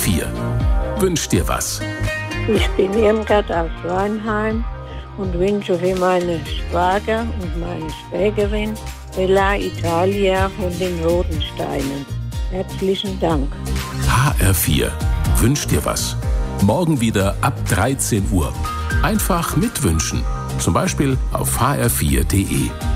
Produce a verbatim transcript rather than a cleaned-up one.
vier. Wünsch dir was. Ich bin Irmgard aus Weinheim und wünsche für meine Schwager und meine Schwägerin Bella Italia von den Rodensteinen. Herzlichen Dank. H R vier. Wünsch dir was. Morgen wieder ab dreizehn Uhr. Einfach mitwünschen. Zum Beispiel auf h r vier punkt d e.